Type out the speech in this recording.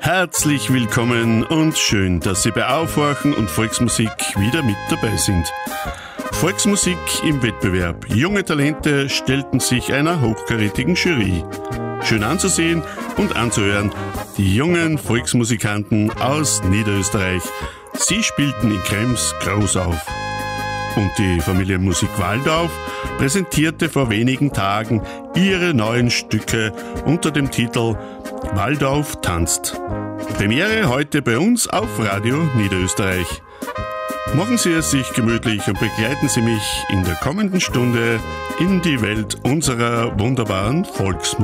Herzlich willkommen und schön, dass Sie bei Aufwachen und Volksmusik wieder mit dabei sind. Volksmusik im Wettbewerb. Junge Talente stellten sich einer hochkarätigen Jury. Schön anzusehen und anzuhören, die jungen Volksmusikanten aus Niederösterreich. Sie spielten in Krems groß auf. Und die Familie Musik Walldorf präsentierte vor wenigen Tagen ihre neuen Stücke unter dem Titel Walldorf tanzt. Premiere heute bei uns auf Radio Niederösterreich. Machen Sie es sich gemütlich und begleiten Sie mich in der kommenden Stunde in die Welt unserer wunderbaren Volksmusik.